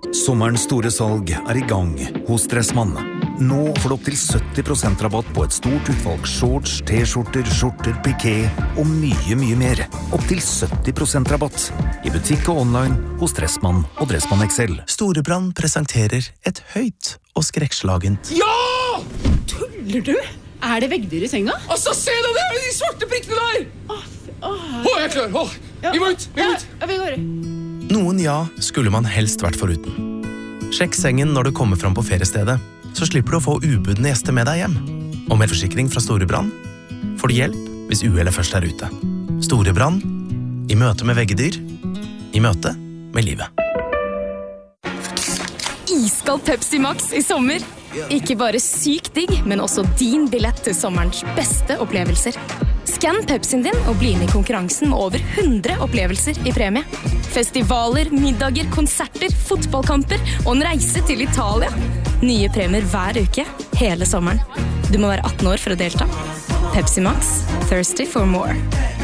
Sommerens store salg I gang hos Dressmann. Nå får du opp til 70% rabatt på et stort utvalg shorts, t-skjorter, skjorter, piké og mye, mye mer. Opp til 70% rabatt I butikk og online hos Dressmann og Dressmann XL. Storebrand presenterer et høyt og skrekkslagent. Ja! Tuller du? Det veggdyr I senga? Altså, se deg der, de svarte prikkene der! Jeg er klar, vi må ut, vi går. Noen ja skulle man helst vært foruten. Sjekk sengen når du kommer fram på feriestedet, så slipper du å få ubudne gjester med deg hjem. Og med forsikring fra Storebrand får du hjelp hvis uhellet først ute. Storebrand, I møte med veggedyr, I møte med livet. Iskald Pepsi Max I sommer. Ikke bare sykt digg, men også din billett til sommerens beste opplevelser. Skann Pepsien din og bli med I konkurransen med over 100 opplevelser I premie. Festivaler, middager, konserter, fotballkamper og en reise til Italia. Nye premier hver uke, hele sommeren. Du må være 18 år for å delta. Pepsi Max, thirsty for more.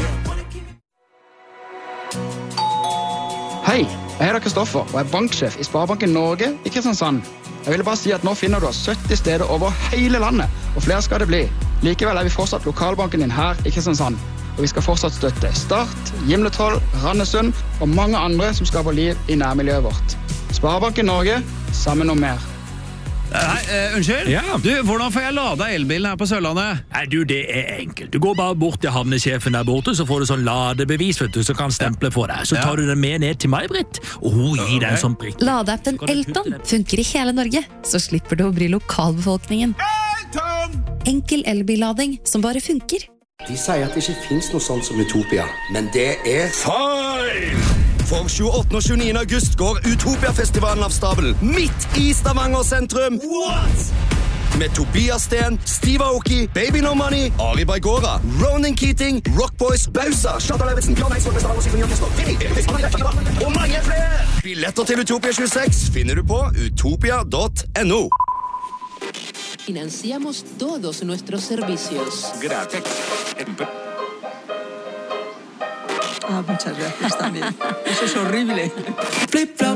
Hei, jeg heter Kristoffer og banksjef I Sparebanken Norge I Kristiansand. Jeg ville bare si at nå finner du oss 70 steder over hele landet, og flere skal det bli. Likevel vi fortsatt lokalbanken din her I Kristiansand, og vi skal fortsatt støtte Start, Gimletroll, Randesund og mange andre som skaper liv I nærmiljøet vårt. Sparebanken Norge, sammen om mer. Unnskyld? Ja. Du, hvordan får jeg lada elbilen her på Sørlandet? Nei, du, det enkelt. Du går bare bort til havnesjefen der borte, så får du sånn ladebevis, vet du, så kan stemple for deg. Så tar du den med ned til meg, Britt, og hun gir deg en sånn prikk. Ladeappen Elton funker I hele Norge, så slipper du å bli lokalbefolkningen. Elton! Enkel elbillading som bare funker. De sier at det ikke finnes noe sånt som Utopia, men det feil! For 28. og 29. august går Utopia-festivalen av stabelen midt I Stavanger sentrum. What? Med Tobias Sten, Steve Aoki, Baby No Money, Ari Baigora, Ronan Keating, Rock Boys, Bausa, Kjartan Levetsen, Bjørn Eidsvåg med Stavanger Symfoniorkester, og mange flere! Billetter til Utopia 26 finner du på utopia.no. Financiamos todos nuestros servicios. Gracias. Muchas gracias también. Eso es horrible. Flip-flop.